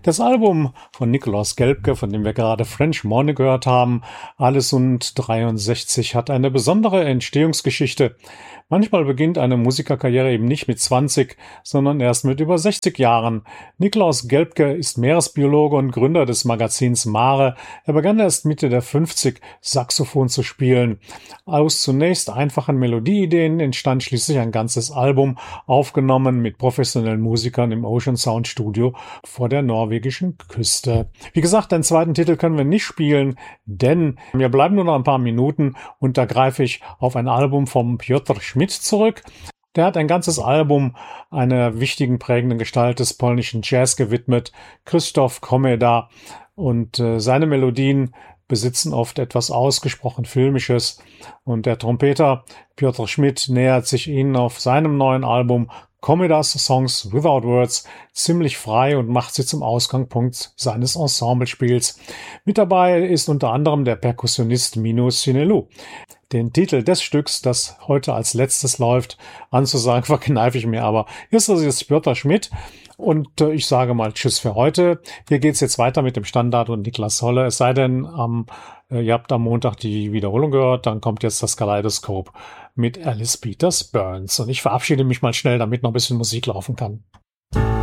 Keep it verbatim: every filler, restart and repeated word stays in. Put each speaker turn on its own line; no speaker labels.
Das Album von Nikolaus Gelbke, von dem wir gerade French Morning gehört haben, Allesund dreiundsechzig, hat eine besondere Entstehungsgeschichte. Manchmal beginnt eine Musikerkarriere eben nicht mit zwanzig, sondern erst mit über sechzig Jahren. Nikolaus Gelbke ist Meeresbiologe und Gründer des Magazins Mare. Er begann erst Mitte der fünfzig Saxophon zu spielen. Aus zunächst einfachen Melodieideen entstand schließlich ein ganzes Album, aufgenommen mit professionellen Musikern im Ocean Sound Studio vor der norwegischen Küste. Wie gesagt, den zweiten Titel können wir nicht spielen, denn wir bleiben nur noch ein paar Minuten und da greife ich auf ein Album vom Piotr Schmidt zurück. Der hat ein ganzes Album einer wichtigen prägenden Gestalt des polnischen Jazz gewidmet, Krzysztof Komeda, und äh, seine Melodien besitzen oft etwas ausgesprochen Filmisches, und der Trompeter Piotr Schmidt nähert sich ihnen auf seinem neuen Album Komedas Songs Without Words ziemlich frei und macht sie zum Ausgangspunkt seines Ensemblespiels. Mit dabei ist unter anderem der Perkussionist Mino Sinelu. Den Titel des Stücks, das heute als letztes läuft, anzusagen, verkneife ich mir, aber hier ist das jetzt Piotr Schmidt und äh, ich sage mal Tschüss für heute. Hier geht's jetzt weiter mit dem Standard und Niklas Holle, es sei denn, ähm, äh, ihr habt am Montag die Wiederholung gehört, dann kommt jetzt das Kaleidoskop mit Alice Peters Burns und ich verabschiede mich mal schnell, damit noch ein bisschen Musik laufen kann.